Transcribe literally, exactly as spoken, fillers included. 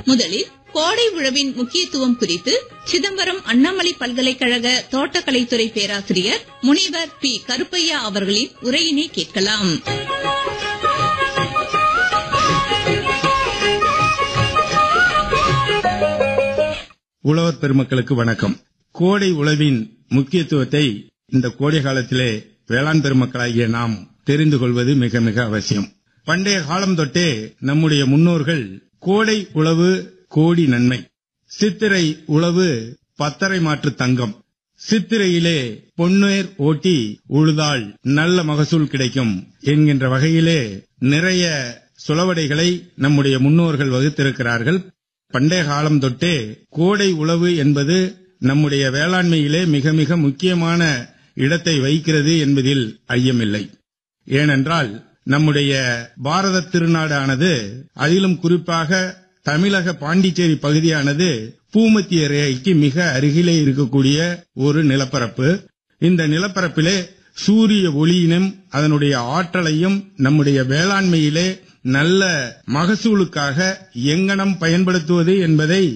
முதலில் கோடை உழவின் முக்கியத்துவம் குறித்து சிதம்பரம் அண்ணாமலை பல்கலைக்கழக தோட்டக்கலைத்துறை பேராசிரியர் முனைவர் பி கருப்பையா அவர்களின் உரையினை கேட்கலாம். உழவர் பெருமக்களுக்கு வணக்கம். கோடை உழவின் முக்கியத்துவத்தை இந்த கோடை காலத்திலே வேளாண் பெருமக்களாகிய நாம் தெரிந்து கொள்வது மிக மிக அவசியம். பண்டைய காலம் தொட்டே நம்முடைய முன்னோர்கள் கோடை உழவு கோடி நன்மை, சித்திரை உழவு பத்தரை மாற்று தங்கம், சித்திரையிலே பொன்னேர் ஓட்டி உழுதால் நல்ல மகசூல் கிடைக்கும் என்கின்ற வகையிலே நிறைய சுளவடைகளை நம்முடைய முன்னோர்கள் வகுத்திருக்கிறார்கள். பண்டைய காலம் தொட்டே கோடை உழவு என்பது நம்முடைய வேளாண்மையிலே மிக மிக முக்கியமான இடத்தை வகிக்கிறது என்பதில் ஐயமில்லை. ஏனென்றால் நம்முடைய பாரத திருநாடானது, அதிலும் குறிப்பாக தமிழக பாண்டிச்சேரி பகுதியானது பூமத்திய ரேகைக்கு மிக அருகிலே இருக்கக்கூடிய ஒரு நிலப்பரப்பு. இந்த நிலப்பரப்பிலே சூரிய ஒளியினும் அதனுடைய ஆற்றலையும் நம்முடைய வேளாண்மையிலே நல்ல மகசூலுக்காக எங்கனம் பயன்படுத்துவது என்பதை